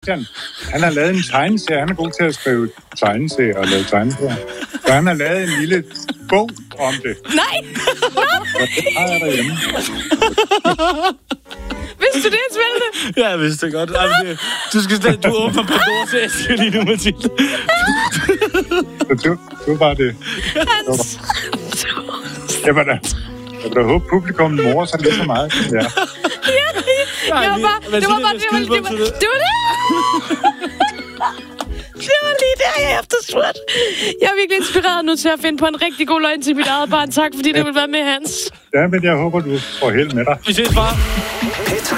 Christian, han har lavet en tegneserie. Han er god til at skrive tegneserier og lave tegneserier. Så han har lavet en lille bog om det. Nej! Og det har jeg derhjemme. Vidste du det, Svende? Ja, jeg vidste det godt. Du åbner Pandoras æske lige nu, Mathilde. Så du var det. Hans. Jeg var da håbe, publikum morer sig lige så meget, som jeg. Det var lige der, jeg efterspurgte. Jeg er virkelig inspireret nu til at finde på en rigtig god løgn til mit eget barn. Tak, fordi du vil være med, Hans. Ja, men jeg håber, du får held med dig. Vi ses, far.